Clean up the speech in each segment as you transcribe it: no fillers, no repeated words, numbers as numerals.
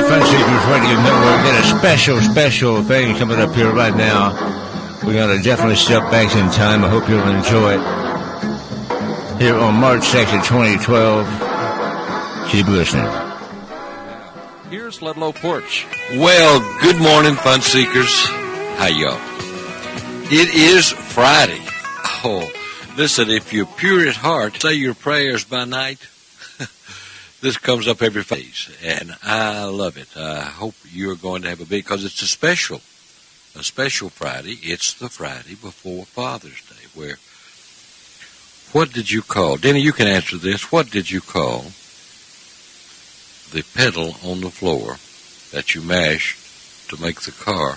Fun Seekers Radio Network. Got a special thing coming up here right now. We're going to definitely step back in time. I hope you'll enjoy it. Here on March 2nd, 2012. Keep listening. Here's Ludlow Porch. Well, good morning, Fun Seekers. How y'all? It is Friday. Oh, listen, if you're pure at heart, say your prayers by night. This comes up every phase, and I love it. I hope you're going to have a big, because it's a special Friday. It's the Friday before Father's Day, where, what did you call, Denny, you can answer this, what did you call the pedal on the floor that you mashed to make the car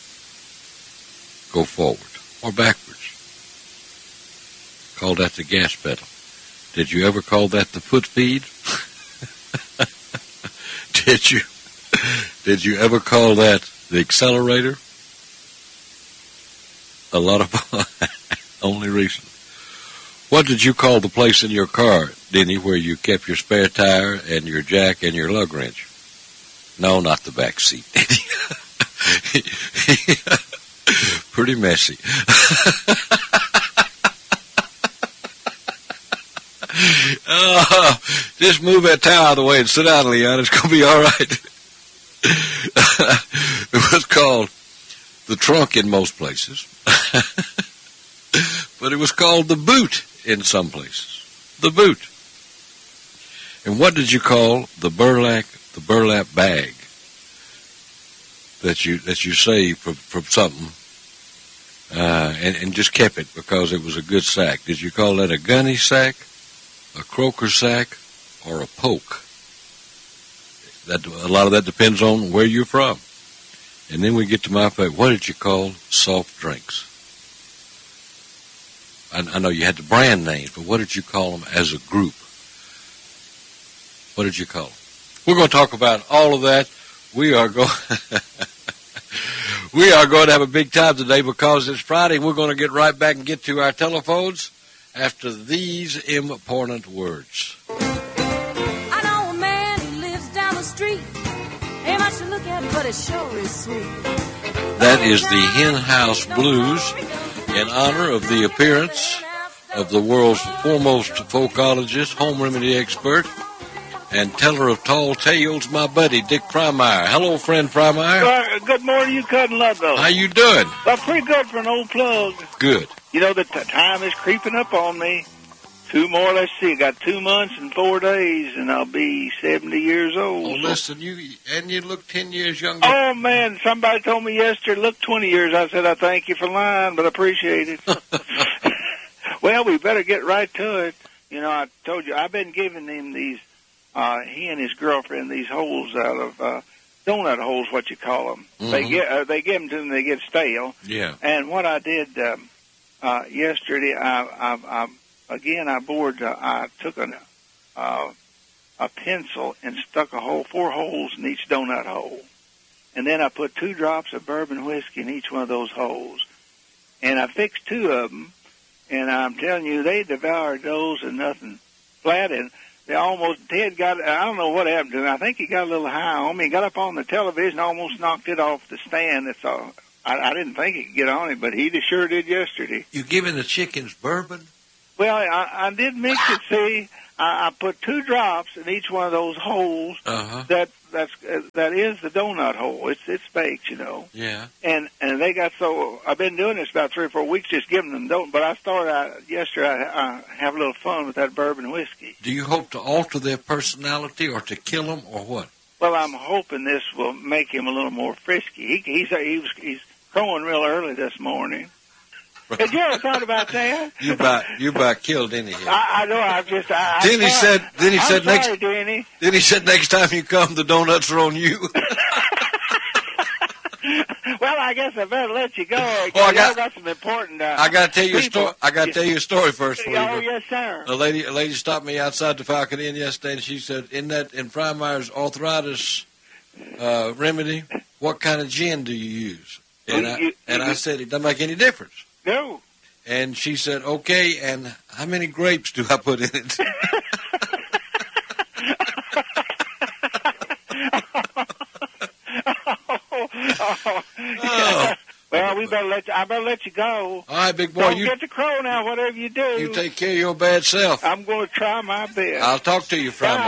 go forward or backwards? Call that the gas pedal. Did you ever call that the foot feed? Did you ever call that the accelerator? A lot of only recently. What did you call the place in your car, Denny, where you kept your spare tire and your jack and your lug wrench? No, not the back seat. Pretty messy. Just move that towel out of the way and sit down, Leon. It's going to be all right. It was called the trunk in most places. But it was called the boot in some places. The boot. And what did you call the burlap bag that you saved from something and just kept it because it was a good sack? Did you call that a gunny sack, a croaker sack, or a poke? That a lot of that depends on where you're from. And then we get to my favorite. What did you call soft drinks? I know you had the brand names, but what did you call them as a group? What did you call them? We're going to talk about all of that. We are going to have a big time today because it's Friday. We're going to get right back and get to our telephones after these important words. I know a man who lives down the street. Ain't much to look at, but it sure is sweet. That is the Hen House Blues in honor of the appearance of the world's foremost folkologist, home remedy expert, and teller of tall tales, my buddy, Dick Frymire. Hello, friend Frymire. Good morning, you cousin Ludlow. How you doing? Well, pretty good for an old plug. Good. You know, the time is creeping up on me. 2 more, let's see, I got 2 months and 4 days, and I'll be 70 years old. Oh, listen, you look 10 years younger. Oh, man, somebody told me yesterday, look 20 years. I said, I thank you for lying, but I appreciate it. Well, we better get right to it. You know, I told you, I've been giving him these, he and his girlfriend, these holes out of, donut holes, what you call them. Mm-hmm. They give them to them, they get stale. Yeah. And what I did, yesterday, I took a pencil and stuck 4 holes in each donut hole. And then I put 2 drops of bourbon whiskey in each one of those holes. And I fixed 2 of them. And I'm telling you, they devoured those and nothing flat. And they almost, Ted got, I don't know what happened to him. I think he got a little high on me. He got up on the television, almost knocked it off the stand. That's all. I didn't think he could get on it, but he sure did yesterday. You giving the chickens bourbon? Well, I did mix it. See, I put 2 drops in each one of those holes. Uh-huh. That is the donut hole. It's baked, you know. Yeah. And they got so. I've been doing this about 3 or 4 weeks, just giving them don't. But I started out yesterday. I have a little fun with that bourbon whiskey. Do you hope to alter their personality or to kill them or what? Well, I'm hoping this will make him a little more frisky. He's crowing real early this morning. Had you ever thought about that? You about killed Denny here. I know. Denny said next time you come, the donuts are on you. Well, I guess I better let you go. Oh, I got some important. I got to tell you a story. I got to tell you a story first. Oh, yes, sir. A lady stopped me outside the Falcon Inn yesterday, and she said, in Frymire's arthritis remedy, what kind of gin do you use? And I said, it doesn't make any difference. No. And she said, okay, and how many grapes do I put in it? Oh. Well, I better let you go. All right, big boy. Don't get the crow now, whatever you do. You take care of your bad self. I'm going to try my best. I'll talk to you Friday.